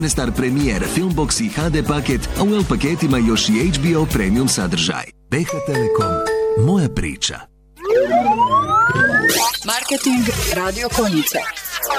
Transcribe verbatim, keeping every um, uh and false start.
Star Premiere, Filmbox i ha de paket, a u L paketima još i H B O Premium sadržaj. B H Telekom, moja priča. Marketing Radio Konjica.